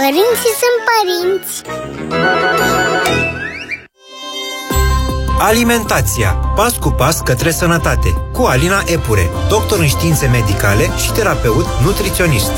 Părinții sunt părinți. Alimentația. Pas cu pas către sănătate. Cu Alina Epure, doctor în științe medicale și terapeut nutriționist.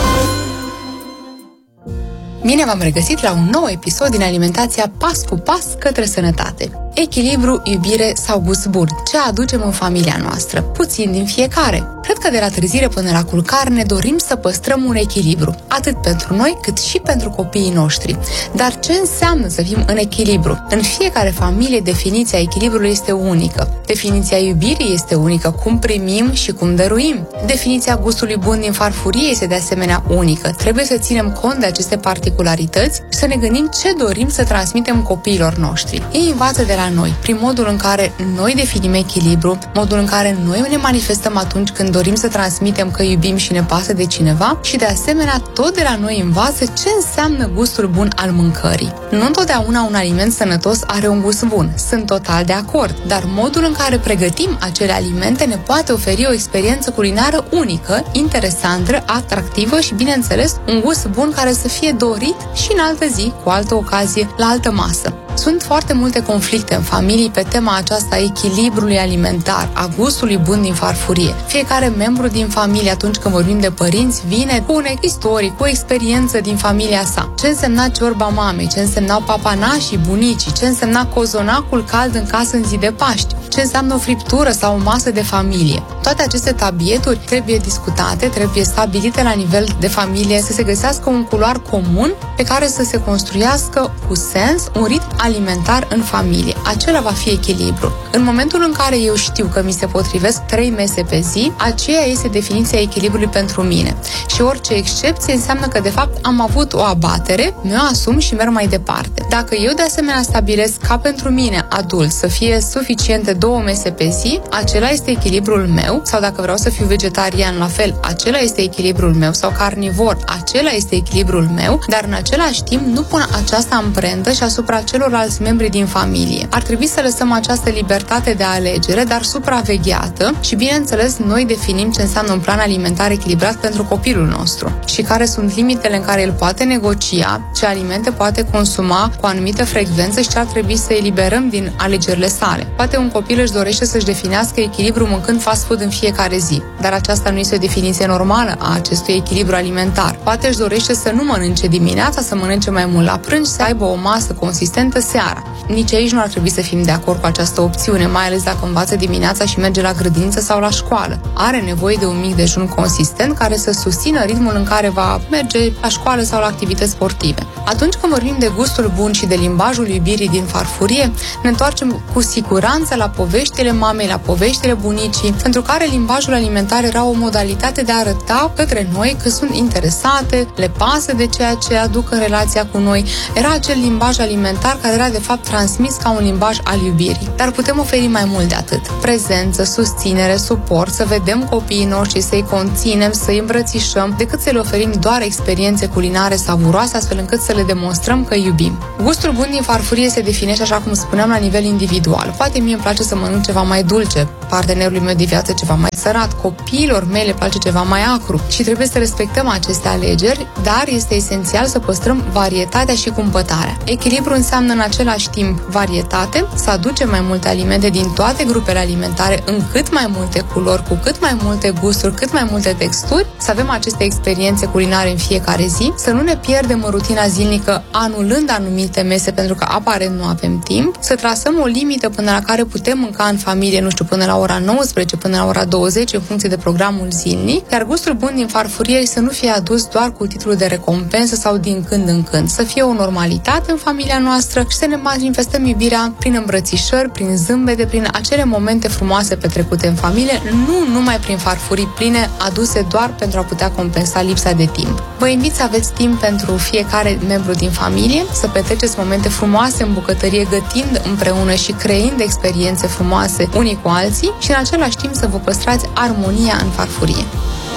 Bine v-am regăsit la un nou episod din Alimentația Pas cu pas către sănătate. Echilibru, iubire sau gust bun. Ce aducem în familia noastră? Puțin din fiecare. Cred că de la trezire până la culcare ne dorim să păstrăm un echilibru, atât pentru noi cât și pentru copiii noștri. Dar ce înseamnă să fim în echilibru? În fiecare familie definiția echilibrului este unică. Definiția iubirii este unică, cum primim și cum dăruim. Definiția gustului bun din farfurie este de asemenea unică. Trebuie să ținem cont de aceste particularități și să ne gândim ce dorim să transmitem copiilor noștri. Ei învață de la noi, prin modul în care noi definim echilibru, modul în care noi ne manifestăm atunci când dorim să transmitem că iubim și ne pasă de cineva și de asemenea tot de la noi învață ce înseamnă gustul bun al mâncării. Nu întotdeauna un aliment sănătos are un gust bun, sunt total de acord, dar modul în care pregătim acele alimente ne poate oferi o experiență culinară unică, interesantă, atractivă și, bineînțeles, un gust bun care să fie dorit și în altă zi, cu altă ocazie, la altă masă. Sunt foarte multe conflicte în familii pe tema aceasta a echilibrului alimentar, a gustului bun din farfurie. Fiecare membru din familie, atunci când vorbim de părinți, vine cu un istorie, cu o experiență din familia sa. Ce însemna ciorba mamei, ce însemnau papanașii, bunicii, ce însemna cozonacul cald în casă în zi de Paști, ce înseamnă o friptură sau o masă de familie. Toate aceste tabieturi trebuie discutate, trebuie stabilite la nivel de familie, să se găsească un culoar comun pe care să se construiască cu sens un ritm alimentar în familie. Acela va fi echilibru. În momentul în care eu știu că mi se potrivesc 3 mese pe zi, aceea este definiția echilibrului pentru mine. Și orice excepție înseamnă că de fapt am avut o abatere, mi-o asum și merg mai departe. Dacă eu de asemenea stabilesc ca pentru mine, adult, să fie suficiente 2 mese pe zi, acela este echilibrul meu, sau dacă vreau să fiu vegetarian, la fel, acela este echilibrul meu, sau carnivor, acela este echilibrul meu, dar în același timp nu pun această amprentă și asupra celorlalți membri din familie. Ar trebui să lăsăm această libertate de alegere, dar supravegheată și, bineînțeles, noi definim ce înseamnă un plan alimentar echilibrat pentru copilul nostru și care sunt limitele în care el poate negocia, ce alimente poate consuma cu o anumită frecvență și ce ar trebui să eliberăm din alegerile sale. Poate un copil își dorește să-și definească echilibru mâncând fast food în fiecare zi, dar aceasta nu este o definiție normală a acestui echilibru alimentar. Poate își dorește să nu mănânce dimineața, să mănânce mai mult la prânz, să aibă o masă consistentă seara. Nici aici nu ar trebui să fim de acord cu această opțiune, mai ales dacă învață dimineața și merge la grădiniță sau la școală. Are nevoie de un mic dejun consistent care să susțină ritmul în care va merge la școală sau la activități sportive. Atunci când vorbim de gustul bun și de limbajul iubirii din farfurie, ne întoarcem cu siguranță la poveștile mamei, la poveștile bunicii, pentru care limbajul alimentar era o modalitate de a arăta către noi că sunt interesate, le pasă de ceea ce aduc în relația cu noi. Era acel limbaj alimentar care era de fapt transmis ca un limbaj al iubirii. Dar putem oferi mai mult de atât. Prezență, susținere, suport, să vedem copiii noștri, să-i conținem, să-i îmbrățișăm, decât să le oferim doar experiențe culinare savuroase, astfel încât să le demonstrăm că iubim. Gustul bun din farfurie se definește, așa cum spuneam, la nivel individual. Poate mie îmi place să mănânc ceva mai dulce, partenerului meu de viață ceva mai sărat, copiilor mei le place ceva mai acru și trebuie să respectăm aceste alegeri, dar este esențial să păstrăm varietatea și cumpătarea. Echilibru înseamnă în același timp varietate, să aducem mai multe alimente din toate grupele alimentare în cât mai multe culori, cu cât mai multe gusturi, cât mai multe texturi, să avem aceste experiențe culinare în fiecare zi, să nu ne pierdem în rutina zilnică anulând anumite mese pentru că aparent nu avem timp, să trasăm o limită până la care putem mânca în familie, nu știu, până la ora 19, până la ora 20, în funcție de programul zilnic, iar gustul bun din farfurie să nu fie adus doar cu titlul de recompensă sau din când în când, să fie o normalitate în familia noastră și să ne manifestăm iubirea prin îmbrățișări, prin zâmbete, prin acele momente frumoase petrecute în familie, nu numai prin farfurii pline aduse doar pentru a putea compensa lipsa de timp. Vă invit să aveți timp pentru fiecare membru din familie, să petreceți momente frumoase în bucătărie, gătind împreună și creând experiențe frumoase unii cu alții și în același timp să vă păstrați armonia în farfurie.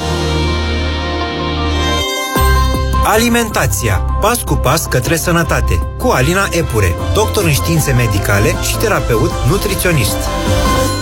Alimentația. Pas cu pas către sănătate. Cu Alina Epure, doctor în științe medicale și terapeut nutriționist.